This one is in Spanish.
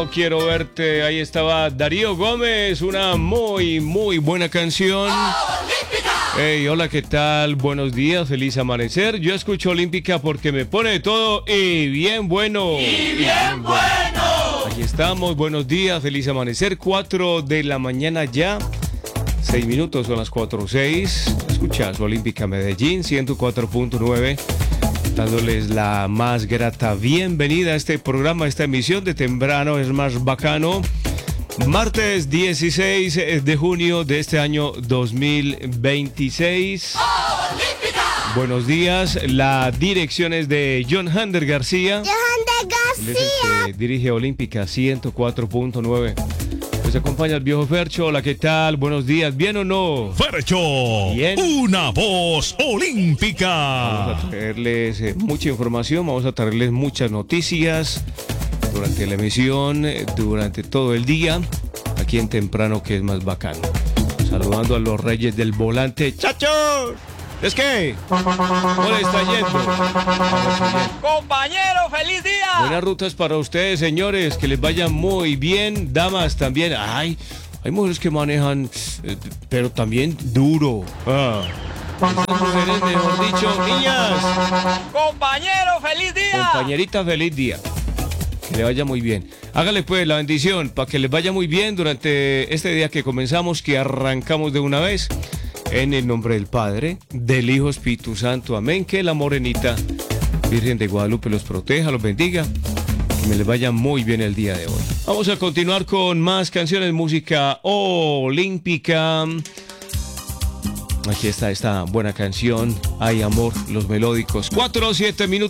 Quiero verte, ahí estaba Darío Gómez, una muy buena canción. Hey, hola, ¿qué tal? Buenos días, feliz amanecer. Yo escucho Olímpica porque me pone de todo y bien bueno. ¡Y bien bueno! Aquí estamos, buenos días, feliz amanecer, 4 de la mañana ya. 6 minutos, son las 4:06. Escuchas Olímpica Medellín, 104.9. Dándoles la más grata bienvenida a este programa, a esta emisión de Temprano es Más Bacano. Martes 16 de junio de este año 2026. ¡Olímpica! Buenos días, la dirección es de John Hander García. Él es el que dirige Olímpica 104.9. Pues acompaña al viejo Fercho. Hola, ¿qué tal? Buenos días, ¿bien o no? Fercho, Bien. Una voz olímpica. Vamos a traerles mucha información, vamos a traerles muchas noticias durante la emisión, durante todo el día, aquí en Temprano que es Más Bacano. Saludando a los reyes del volante. ¡Chachos! ¿Es que? ¿Cómo le está yendo? ¡Compañero, feliz día! Buenas rutas para ustedes, señores, que les vaya muy bien. Damas también. Ay, hay mujeres que manejan, pero también duro. Estas mujeres, mejor dicho, niñas. ¡Compañero, feliz día! Compañerita, feliz día. Que le vaya muy bien. Hágale pues la bendición para que les vaya muy bien durante este día que comenzamos, que arrancamos de una vez. En el nombre del Padre, del Hijo, Espíritu Santo. Amén. Que la morenita Virgen de Guadalupe los proteja, los bendiga. Que me les vaya muy bien el día de hoy. Vamos a continuar con más canciones, música olímpica. Aquí está esta buena canción. Hay amor, los melódicos. 4 o 7 minutos.